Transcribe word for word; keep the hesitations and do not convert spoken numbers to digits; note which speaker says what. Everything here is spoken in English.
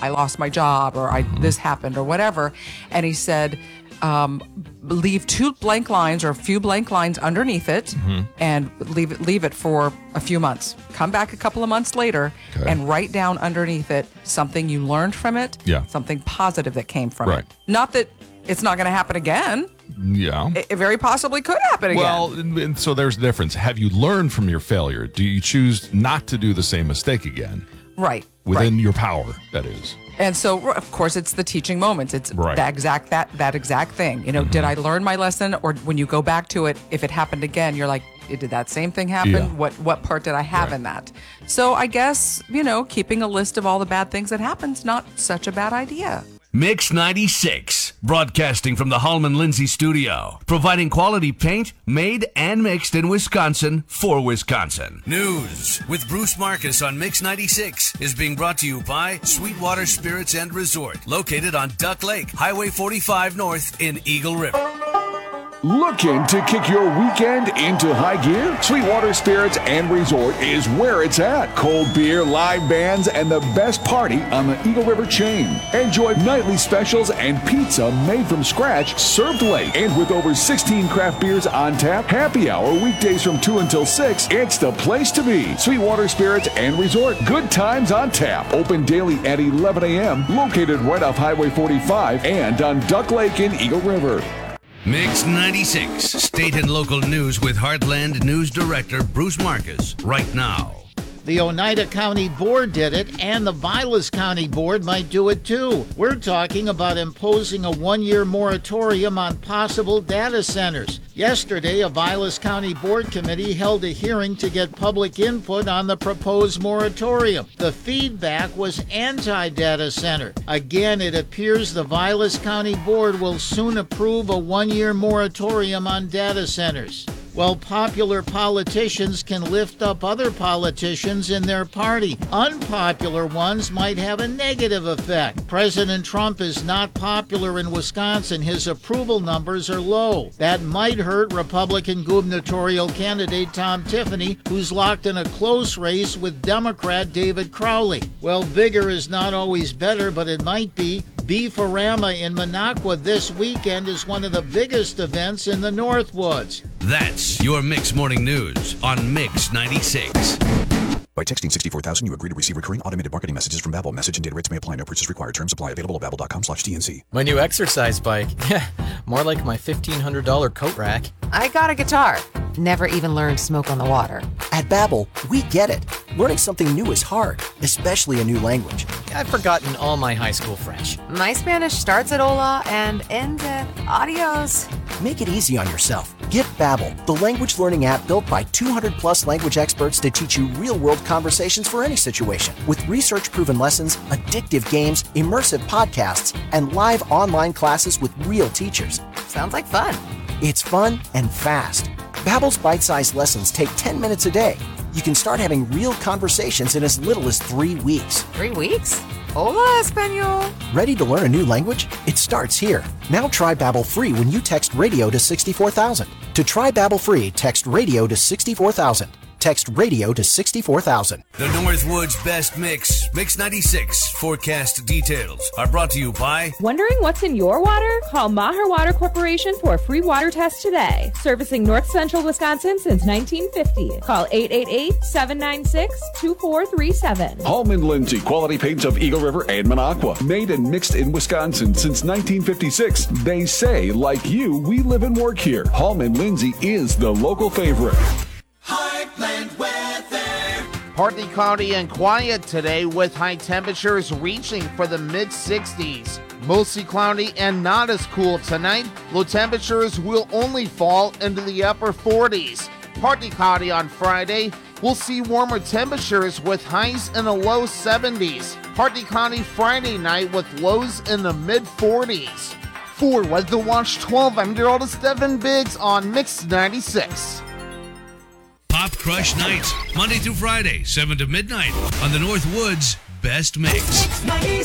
Speaker 1: I lost my job or I this happened or whatever. And he said, um, leave two blank lines or a few blank lines underneath it mm-hmm. and leave it, leave it for a few months. Come back a couple of months later okay. and write down underneath it something you learned from it,
Speaker 2: yeah.
Speaker 1: something positive that came from
Speaker 2: right.
Speaker 1: it. Not that it's not going to happen again.
Speaker 2: Yeah.
Speaker 1: It, it very possibly could happen again.
Speaker 2: Well, and, and so there's a difference. Have you learned from your failure? Do you choose not to do the same mistake again?
Speaker 1: Right.
Speaker 2: Within
Speaker 1: right.
Speaker 2: your power, that is.
Speaker 1: And so, of course, it's the teaching moments. It's
Speaker 2: right.
Speaker 1: that exact that that exact thing. You know, mm-hmm. did I learn my lesson? Or when you go back to it, if it happened again, you're like, did that same thing happen?
Speaker 2: Yeah.
Speaker 1: What what part did I have right. in that? So I guess, you know, keeping a list of all the bad things that happen's not such a bad idea.
Speaker 3: Mix ninety-six, broadcasting from the Hallman Lindsay studio, providing quality paint made and mixed in Wisconsin for Wisconsin. News with Bruce Marcus on Mix ninety-six is being brought to you by Sweetwater Spirits and Resort, located on Duck Lake, Highway forty-five North in Eagle River.
Speaker 4: Looking to kick your weekend into high gear? Sweetwater Spirits and Resort is where it's at. Cold beer, live bands, and the best party on the Eagle River chain. Enjoy nightly specials and pizza made from scratch, served late. And with over sixteen craft beers on tap, happy hour weekdays from two until six. It's the place to be. Sweetwater Spirits and Resort. Good times on tap. Open daily at eleven a.m. Located right off Highway forty-five and on Duck Lake in Eagle River.
Speaker 3: Mix ninety-six, state and local news with Heartland News Director Bruce Marcus, right now.
Speaker 5: The Oneida County Board did it, and the Vilas County Board might do it too. We're talking about imposing a one-year moratorium on possible data centers. Yesterday, a Vilas County Board committee held a hearing to get public input on the proposed moratorium. The feedback was anti-data center. Again, it appears the Vilas County Board will soon approve a one-year moratorium on data centers. Well, popular politicians can lift up other politicians in their party. Unpopular ones might have a negative effect. President Trump is not popular in Wisconsin. His approval numbers are low. That might hurt Republican gubernatorial candidate Tom Tiffany, who's locked in a close race with Democrat David Crowley. Well, bigger is not always better, but it might be. Beefarama in Minocqua this weekend is one of the biggest events in the Northwoods.
Speaker 3: That's your Mix Morning News on Mix ninety-six.
Speaker 6: By texting sixty-four thousand, you agree to receive recurring automated marketing messages from Babbel. Message and data rates may apply. No purchase required. Terms apply. Available at babbel.com slash TNC.
Speaker 7: My new exercise bike. More like my fifteen hundred dollars coat rack.
Speaker 8: I got a guitar. Never even learned Smoke on the Water.
Speaker 9: At Babbel, we get it. Learning something new is hard, especially a new language.
Speaker 7: I've forgotten all my high school French.
Speaker 8: My Spanish starts at hola and ends at adios.
Speaker 9: Make it easy on yourself. Get Babbel, the language learning app built by two hundred plus language experts to teach you real-world conversations for any situation. With research-proven lessons, addictive games, immersive podcasts, and live online classes with real teachers.
Speaker 8: Sounds like fun.
Speaker 9: It's fun and fast. Babbel's bite-sized lessons take ten minutes a day. You can start having real conversations in as little as three weeks.
Speaker 8: Three weeks? Hola, Espanol.
Speaker 9: Ready to learn a new language? It starts here. Now try Babbel free when you text radio to sixty-four thousand. To try Babbel free, text radio to sixty-four thousand. Text radio to sixty-four thousand.
Speaker 3: The Northwoods Best Mix, Mix ninety-six forecast details are brought to you by...
Speaker 10: Wondering what's in your water? Call Maher Water Corporation for a free water test today. Servicing North Central Wisconsin since nineteen fifty. Call eight eight eight, seven nine six, two four three seven.
Speaker 4: Hallman Lindsay, quality paints of Eagle River and Minocqua. Made and mixed in Wisconsin since nineteen fifty-six. They say, like you, we live and work here. Hallman Lindsay is the local favorite.
Speaker 11: Heartland weather.
Speaker 12: Partly cloudy and quiet today with high temperatures reaching for the mid sixties. Mostly cloudy and not as cool tonight. Low temperatures will only fall into the upper forties. Partly cloudy on Friday. We'll see warmer temperatures with highs in the low seventies. Partly cloudy Friday night with lows in the mid forties. For Weather Watch twelve, I'm Gerald Stephen Biggs on Mix ninety-six.
Speaker 3: Pop Crush Nights, Monday through Friday, seven to midnight on the Northwoods Best Mix.